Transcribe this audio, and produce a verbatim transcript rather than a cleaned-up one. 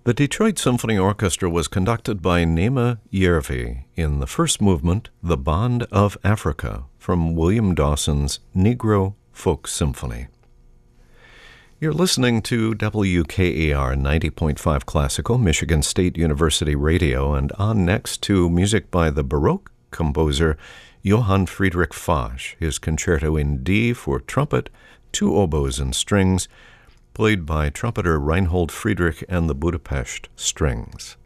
The Detroit Symphony Orchestra was conducted by Nema Yervi in the first movement, The Bond of Africa, from William Dawson's Negro Folk Symphony. You're listening to W K A R ninety point five Classical, Michigan State University Radio, and on next to music by the Baroque composer Johann Friedrich Fasch, his Concerto in D for trumpet, two oboes and strings, played by trumpeter Reinhold Friedrich and the Budapest Strings.